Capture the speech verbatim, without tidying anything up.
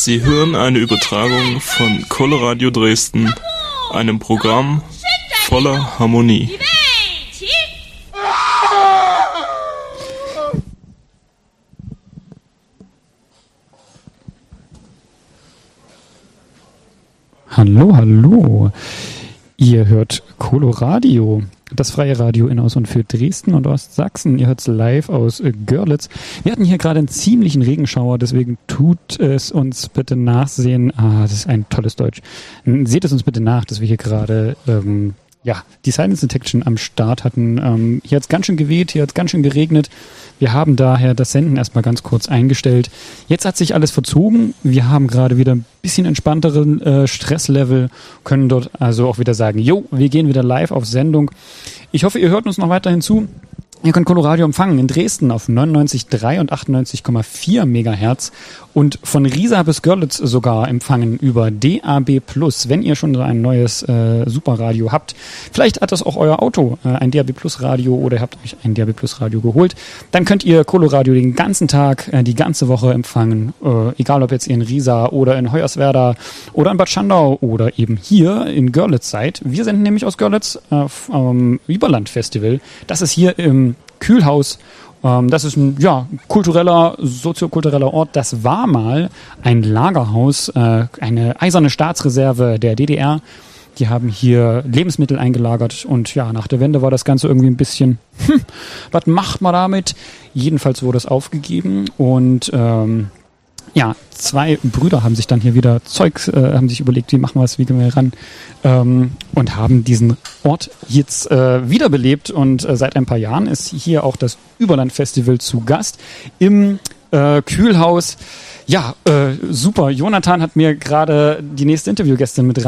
Sie hören eine Übertragung von Coloradio Dresden, einem Programm voller Harmonie. Hallo, hallo. Ihr hört Coloradio, das freie Radio in, aus und für Dresden und Ostsachsen. Ihr hört es live aus äh, Görlitz. Wir hatten hier gerade einen ziemlichen Regenschauer, deswegen tut es uns bitte nachsehen. Ah, das ist ein tolles Deutsch. Seht es uns bitte nach, dass wir hier gerade ähm, ja, die Silence Detection am Start hatten. Ähm, hier hat es ganz schön geweht, hier hat es ganz schön geregnet. Wir haben daher das Senden erstmal ganz kurz eingestellt. Jetzt hat sich alles verzogen. Wir haben gerade wieder ein bisschen entspannteren äh, Stresslevel, können dort also auch wieder sagen, jo, wir gehen wieder live auf Sendung. Ich hoffe, ihr hört uns noch weiterhin zu. Ihr könnt Coloradio empfangen in Dresden auf neunundneunzig Komma drei und achtundneunzig Komma vier Megahertz und von Riesa bis Görlitz sogar empfangen über D A B Plus, wenn ihr schon so ein neues äh, Superradio habt. Vielleicht hat das auch euer Auto, äh, ein D A B Plus Radio, oder ihr habt euch ein D A B Plus Radio geholt. Dann könnt ihr Coloradio den ganzen Tag, äh, die ganze Woche empfangen, äh, egal ob jetzt ihr in Riesa oder in Hoyerswerda oder in Bad Schandau oder eben hier in Görlitz seid. Wir senden nämlich aus Görlitz äh, vom Überland-Festival. Das ist hier im Kühlhaus. Ähm, das ist ein ja, kultureller, soziokultureller Ort. Das war mal ein Lagerhaus, äh, eine eiserne Staatsreserve der D D R. Die haben hier Lebensmittel eingelagert und ja, nach der Wende war das Ganze irgendwie ein bisschen, hm, was macht man damit? Jedenfalls wurde es aufgegeben und ähm, ja, zwei Brüder haben sich dann hier wieder Zeugs, äh, haben sich überlegt, wie machen wir es, wie gehen wir ran, ähm, und haben diesen Ort jetzt äh, wiederbelebt und äh, seit ein paar Jahren ist hier auch das Überland-Festival zu Gast im äh, Kühlhaus. Ja, äh, super. Jonathan hat mir gerade die nächste Interviewgästin mit